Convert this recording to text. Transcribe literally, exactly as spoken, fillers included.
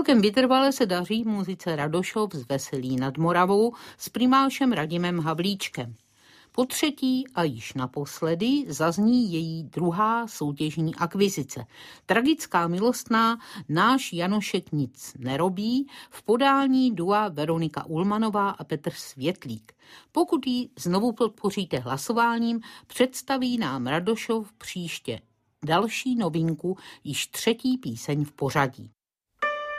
Celkem vytrvale se daří muzice Radošov z Veselí nad Moravou s primášem Radimem Havlíčkem. Po třetí a již naposledy zazní její druhá soutěžní akvizice. Tragická milostná Náš Janošek nic nerobí v podání dua Veronika Ulmanová a Petr Světlík. Pokud ji znovu podpoříte hlasováním, představí nám Radošov příště další novinku, již třetí píseň v pořadí.